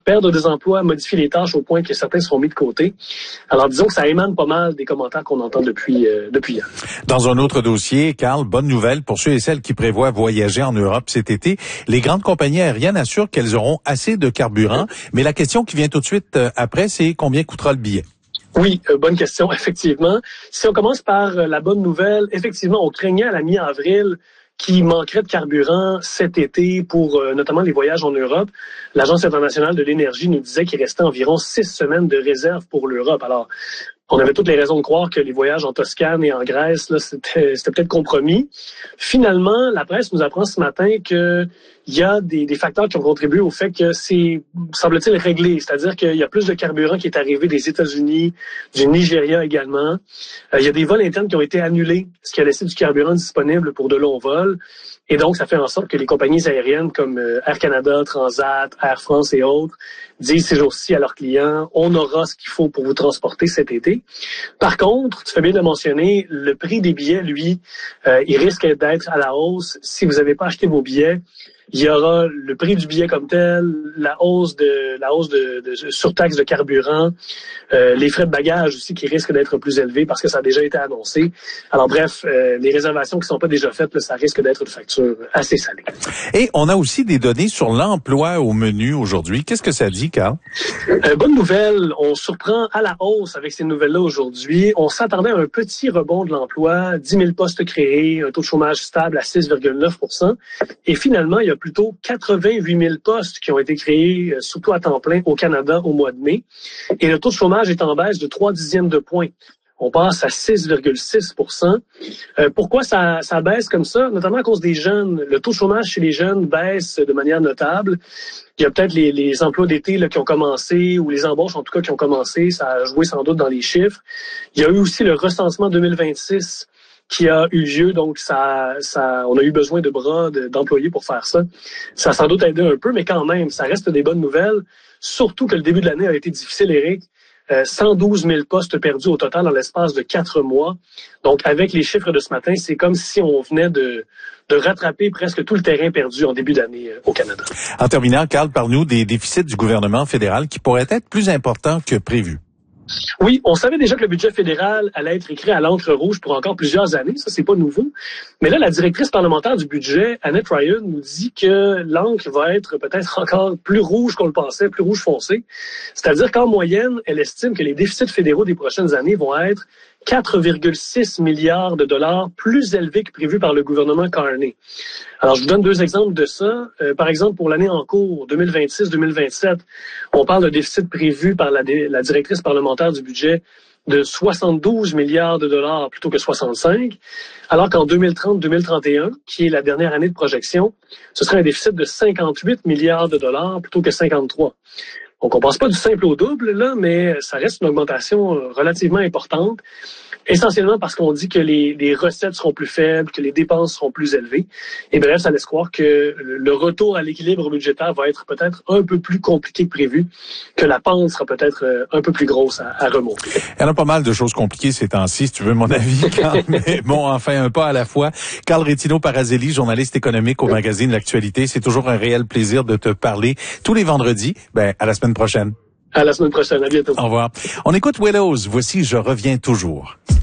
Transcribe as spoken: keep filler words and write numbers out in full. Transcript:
perdre des emplois, modifier les tâches au point que certains seront mis de côté. Alors disons que ça émane pas mal des commentaires qu'on entend depuis euh, depuis hier. Dans un autre dossier, Carl, bonne nouvelle pour ceux et celles qui prévoient voyager en Europe cet été. Les grandes compagnies aériennes assurent qu'elles auront assez de carburant, mais la question qui vient tout de suite après, c'est combien coûtera le billet? Oui, euh, bonne question, effectivement. Si on commence par euh, la bonne nouvelle, effectivement, on craignait à la mi-avril qui manquerait de carburant cet été pour euh, notamment les voyages en Europe. L'Agence internationale de l'énergie nous disait qu'il restait environ six semaines de réserve pour l'Europe. Alors, on avait toutes les raisons de croire que les voyages en Toscane et en Grèce, là, c'était, c'était peut-être compromis. Finalement, la presse nous apprend ce matin que il y a des, des facteurs qui ont contribué au fait que c'est, semble-t-il, réglé. C'est-à-dire qu'il y a plus de carburant qui est arrivé des États-Unis, du Nigeria également. Euh, il y a des vols internes qui ont été annulés, ce qui a laissé du carburant disponible pour de longs vols. Et donc, ça fait en sorte que les compagnies aériennes comme Air Canada, Transat, Air France et autres disent ces jours-ci à leurs clients, on aura ce qu'il faut pour vous transporter cet été. Par contre, tu fais bien de mentionner, le prix des billets, lui, euh, il risque d'être à la hausse. Si vous n'avez pas acheté vos billets, il y aura le prix du billet comme tel, la hausse de la hausse de, de surtaxe de carburant, euh, les frais de bagage aussi qui risquent d'être plus élevés parce que ça a déjà été annoncé. Alors bref, euh, les réservations qui ne sont pas déjà faites, là, ça risque d'être une facture assez salée. Et on a aussi des données sur l'emploi au menu aujourd'hui. Qu'est-ce que ça dit, Carl? Euh, bonne nouvelle, on surprend à la hausse avec ces nouvelles-là aujourd'hui. On s'attendait à un petit rebond de l'emploi, dix mille postes créés, un taux de chômage stable à six virgule neuf pour cent. Et finalement, il y a plutôt quatre-vingt-huit mille postes qui ont été créés, surtout à temps plein, au Canada au mois de mai. Et le taux de chômage est en baisse de trois dixièmes de point. On passe à six virgule six pour cent. Euh, pourquoi ça, ça baisse comme ça? Notamment à cause des jeunes. Le taux de chômage chez les jeunes baisse de manière notable. Il y a peut-être les, les emplois d'été là, qui ont commencé, ou les embauches en tout cas qui ont commencé. Ça a joué sans doute dans les chiffres. Il y a eu aussi le recensement deux mille vingt-six qui a eu lieu, donc ça, ça, on a eu besoin de bras de, d'employés pour faire ça. Ça a sans doute aidé un peu, mais quand même, ça reste des bonnes nouvelles, surtout que le début de l'année a été difficile, Éric. Euh, cent douze mille postes perdus au total dans l'espace de quatre mois. Donc, avec les chiffres de ce matin, c'est comme si on venait de, de rattraper presque tout le terrain perdu en début d'année euh, au Canada. En terminant, Carl, parle-nous des déficits du gouvernement fédéral qui pourraient être plus importants que prévu. Oui, on savait déjà que le budget fédéral allait être écrit à l'encre rouge pour encore plusieurs années. Ça, c'est pas nouveau. Mais là, la directrice parlementaire du budget, Annette Ryan, nous dit que l'encre va être peut-être encore plus rouge qu'on le pensait, plus rouge foncé. C'est-à-dire qu'en moyenne, elle estime que les déficits fédéraux des prochaines années vont être quatre virgule six milliards de dollars plus élevés que prévu par le gouvernement Carney. Alors, je vous donne deux exemples de ça. Euh, par exemple, pour l'année en cours, deux mille vingt-six deux mille vingt-sept, on parle d'un déficit prévu par la, la directrice parlementaire du budget de soixante-douze milliards de dollars plutôt que soixante-cinq, alors qu'en deux mille trente deux mille trente et un, qui est la dernière année de projection, ce serait un déficit de cinquante-huit milliards de dollars plutôt que cinquante-trois. Donc, on passe pas du simple au double, là, mais ça reste une augmentation relativement importante, essentiellement parce qu'on dit que les, les recettes seront plus faibles, que les dépenses seront plus élevées. Et bref, ça laisse croire que le retour à l'équilibre budgétaire va être peut-être un peu plus compliqué que prévu, que la pente sera peut-être un peu plus grosse à, à remonter. Il y en a pas mal de choses compliquées ces temps-ci, si tu veux mon avis, Carl, mais bon, enfin, un pas à la fois. Carl Rétino-Parazelli, journaliste économique au magazine L'Actualité, c'est toujours un réel plaisir de te parler tous les vendredis. Ben, à la semaine prochaine. À la semaine prochaine. À bientôt. Au revoir. On écoute Willows. Voici Je reviens toujours.